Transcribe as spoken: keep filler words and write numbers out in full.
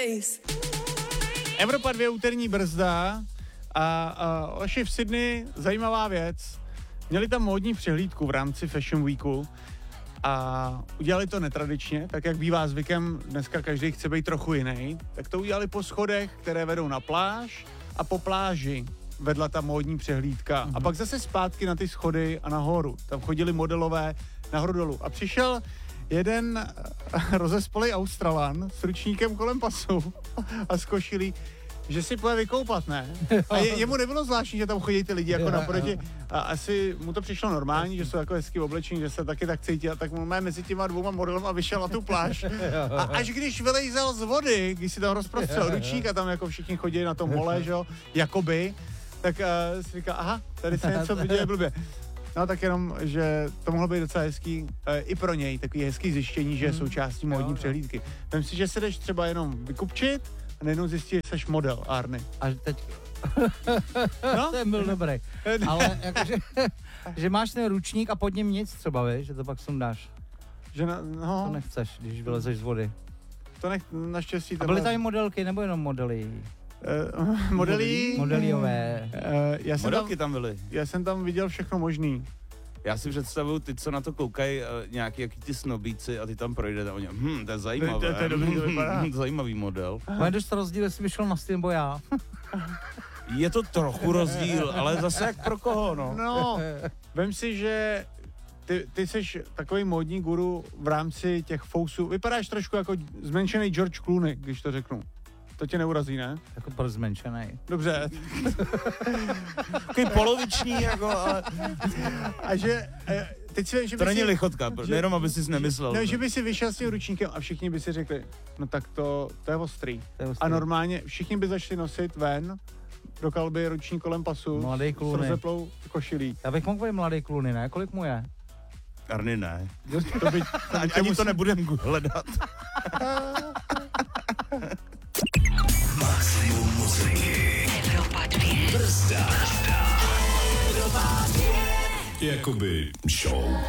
Evropa dva úterní brzda a, a Leši v Sydney, zajímavá věc. Měli tam módní přehlídku v rámci Fashion Weeku a udělali to netradičně, tak jak bývá zvykem, dneska každý chce být trochu jiný, tak to udělali po schodech, které vedou na pláž a po pláži vedla ta módní přehlídka. Mm-hmm. A pak zase zpátky na ty schody a nahoru. Tam chodili modelové nahoru dolů. A přišel jeden rozespalý Australan s ručníkem kolem pasu a z košilí, že si půjde vykoupat, ne? A je, jemu nebylo zvláštní, že tam chodí ty lidi jako naproti. A asi mu to přišlo normální, že jsou jako hezký oblečení, že se taky tak cítí. A tak mu má mezi těma dvouma modelama vyšel na tu pláž. A až když vylejzel z vody, když si tam rozprostřel ručník a tam jako všichni chodí na tom mole, že jo, jakoby, tak uh, si říká, aha, tady se něco děje blbě. No tak jenom, že to mohlo být docela hezký uh, i pro něj, takový hezký zjištění, že je součástí módní přehlídky. Vem si, že se jdeš třeba jenom vykupčit a najednou zjistíš, že jsi model, Arny. Až teď... No? Ten byl dobrý. Ale jakože, že máš ten ručník a pod ním nic třeba, víš, že to pak sundáš. Že na, no. To nechceš, když vylezeš z vody. To nech, naštěstí... A byly tady modelky, nebo jenom modely? Uh, modelí... Modeliové. Uh, já jsem Modelky tam, tam byly. Já jsem tam viděl všechno možný. Já si představuju ty, co na to koukají, uh, nějaký jaký ty snobíci a ty tam projdete a oni, hm, to je zajímavé. To, to, to je dobrý, to vypadá. Zajímavý model. Ale dost rozdíl, jestli by šel na styl nebo já. Je to trochu rozdíl, ale zase jak pro koho, no. No, vem si, že ty, ty jsi takový módní guru v rámci těch fousů. Vypadáš trošku jako zmenšený George Clooney, když to řeknu. To tě neurazí, ne? Jako pro zmenšenej. Dobře. Takový poloviční, jako, ale... A že... Teď si, že to by není si, lichotka, že, nejenom aby jsi nemyslel. Ne, že by si vyšel s tím ručníkem a všichni by si řekli, no tak to, to je ostrý. To je ostrý. A normálně všichni by začali nosit ven do kalby ručník kolem pasu. Mladý s Clooney. rozeplou košilí. Já bych mohl být mladý Clooney, ne? Kolik mu je? Arny ne. To by, to ani ani musím... to nebudem hledat. Maximum muziky. Evropa dva. Brzda. Evropa dva. Jakoby show.